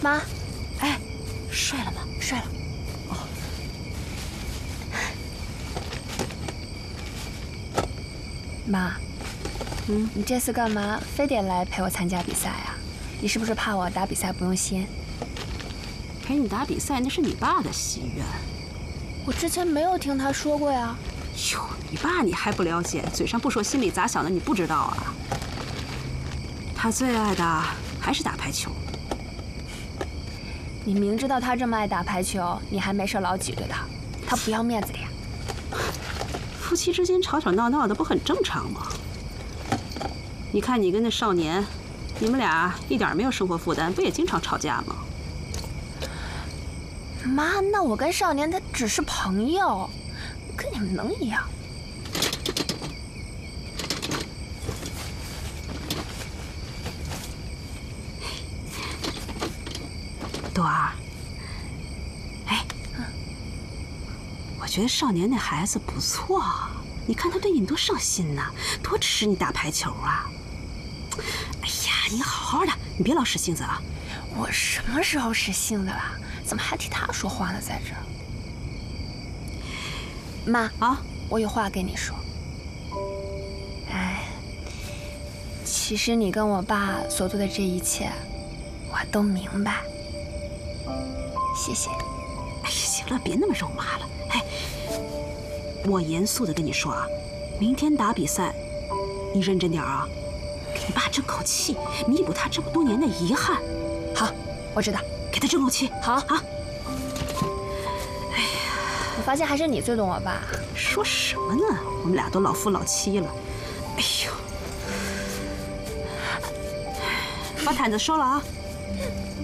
妈，哎，睡了吗？睡了。哦。妈，你这次干嘛非得来陪我参加比赛啊？你是不是怕我打比赛不用心？ 陪你打比赛那是你爸的心愿。 我之前没有听他说过呀。 哟，你爸你还不了解，嘴上不说心里咋想的你不知道啊？他最爱的还是打排球。 你明知道他这么爱打排球，你还没事老挤兑他，他不要面子的呀。 夫妻之间吵吵闹闹的不很正常吗？你看你跟那少年，你们俩一点没有生活负担，不也经常吵架吗？ 妈，那我跟少年他只是朋友，跟你们能一样？ 朵儿，哎，我觉得少年那孩子不错，你看他对你多上心呐，多支持你打排球啊！哎呀，你好好的，你别老使性子啊！ 我什么时候使性子了？怎么还替他说话呢？在这儿，妈啊，我有话跟你说。哎，其实你跟我爸所做的这一切，我都明白。谢谢。 哎呀，行了，别那么肉麻了。哎，我严肃的跟你说啊，明天打比赛，你认真点啊，给你爸争口气，弥补他这么多年的遗憾。 好，我知道， 给他争口气。 好啊。 哎呀，我发现还是你最懂我爸。 说什么呢？我们俩都老夫老妻了。哎呦，把毯子收了啊。